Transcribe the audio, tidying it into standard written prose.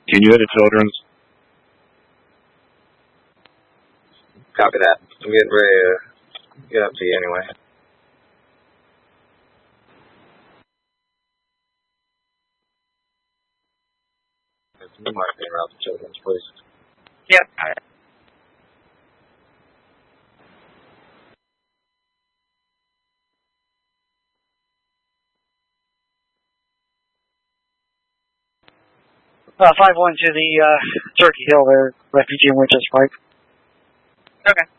Can you hit the children's? Copy that. I'm getting ready to get up to you anyway. You might be around the children's, please. Yep. 5-1 to the Turkey Hill there, refugee in Winchester Pike. Okay.